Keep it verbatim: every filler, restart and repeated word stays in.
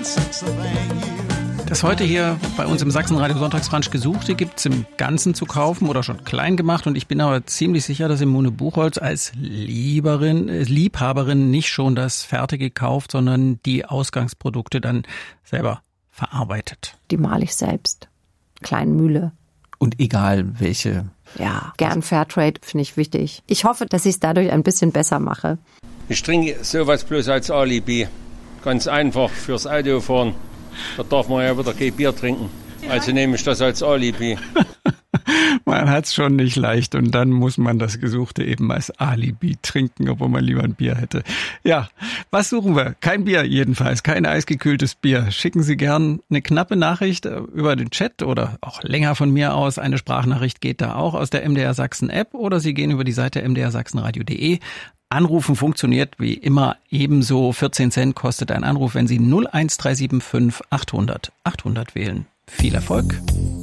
Das heute hier bei uns im Sachsenradio Sonntagsbrunch Gesuchte gibt es im Ganzen zu kaufen oder schon klein gemacht. Und ich bin aber ziemlich sicher, dass Simone Buchholz als Lieberin, äh, Liebhaberin nicht schon das Fertige kauft, sondern die Ausgangsprodukte dann selber verarbeitet. Die male ich selbst. Kleinen Mühle. Und egal welche. Ja, gern Fairtrade, finde ich wichtig. Ich hoffe, dass ich es dadurch ein bisschen besser mache. Ich trinke sowas bloß als Alibi. Ganz einfach fürs Autofahren. Da darf man ja wieder kein Bier trinken. Also nehme ich das als Alibi. Man hat's schon nicht leicht und dann muss man das Gesuchte eben als Alibi trinken, obwohl man lieber ein Bier hätte. Ja, was suchen wir? Kein Bier jedenfalls, kein eisgekühltes Bier. Schicken Sie gern eine knappe Nachricht über den Chat oder auch länger von mir aus. Eine Sprachnachricht geht da auch aus der M D R Sachsen App oder Sie gehen über die Seite m d r sachsenradio punkt d e. Anrufen funktioniert wie immer ebenso. vierzehn Cent kostet ein Anruf, wenn Sie null eins drei sieben fünf achthundert achthundert wählen. Viel Erfolg!